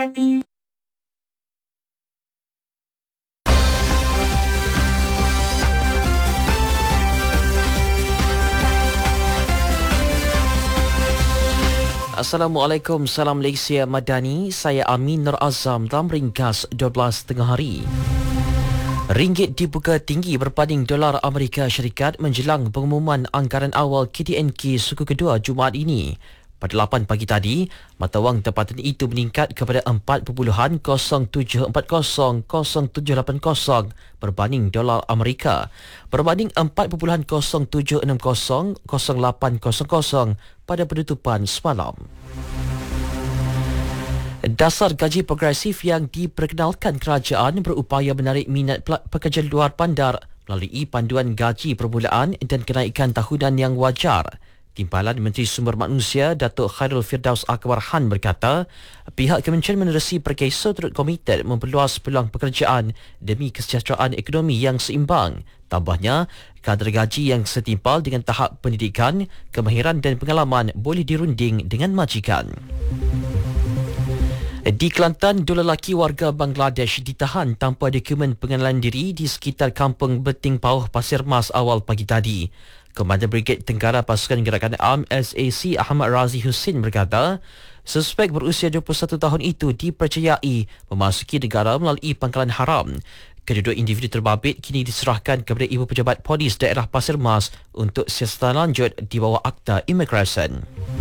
hati. Assalamualaikum, salam Malaysia Madani. Saya Amin Nur Azam dalam ringkas 12 tengah hari. Ringgit dibuka tinggi berbanding dolar Amerika Syarikat menjelang pengumuman anggaran awal KTNK suku kedua Jumaat ini. Pada 8 pagi tadi, mata wang tempatan itu meningkat kepada 4.07400780 berbanding dolar Amerika berbanding 4.07600800 pada penutupan semalam. Dasar gaji progresif yang diperkenalkan kerajaan berupaya menarik minat pekerja luar bandar melalui panduan gaji permulaan dan kenaikan tahunan yang wajar. Timbalan Menteri Sumber Manusia Datuk Khairul Firdaus Akbar Han berkata, pihak Kementerian Menerusi Perkesa turut komited memperluas peluang pekerjaan demi kesejahteraan ekonomi yang seimbang. Tambahnya, kadar gaji yang setimpal dengan tahap pendidikan, kemahiran dan pengalaman boleh dirunding dengan majikan. Di Kelantan, dua lelaki warga Bangladesh ditahan tanpa dokumen pengenalan diri di sekitar kampung Beting Pauh, Pasir Mas awal pagi tadi. Komandan Brigade Tenggara Pasukan Gerakan Am SAC Ahmad Razi Hussein berkata, suspek berusia 21 tahun itu dipercayai memasuki negara melalui pangkalan haram. Kedua individu terbabit kini diserahkan kepada Ibu Pejabat Polis Daerah Pasir Mas untuk siasatan lanjut di bawah Akta Immigration.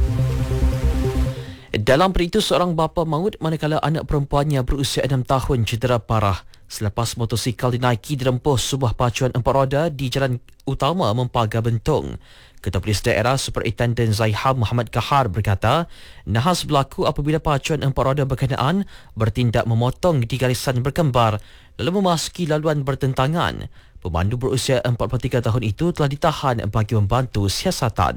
Dalam peritu, seorang bapa maut manakala anak perempuannya berusia 6 tahun cedera parah selepas motosikal dinaiki dirempuh sebuah pacuan 4 roda di jalan utama Mempaga Bentong. Ketua Polis Daerah Superintendent Zaiham Muhammad Kahar berkata, nahas berlaku apabila pacuan 4 roda berkenaan bertindak memotong di garisan berkembar lalu memasuki laluan bertentangan. Pemandu berusia 43 tahun itu telah ditahan bagi membantu siasatan.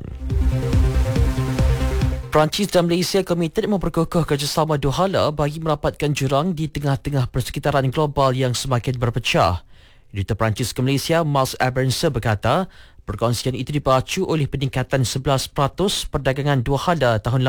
Perancis dan Malaysia komited memperkokoh kerjasama dua hala bagi merapatkan jurang di tengah-tengah persekitaran global yang semakin berpecah. Duta Perancis ke Malaysia, Miles Abernse berkata, perkongsian itu dipacu oleh peningkatan 11% perdagangan dua hala tahun lalu.